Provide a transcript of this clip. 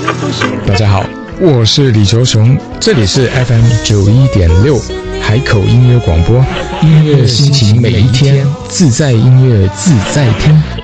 大家好，我是李卓雄，这里是 FM91.6海口音乐广播，音乐心情每一天，自在音乐自在听。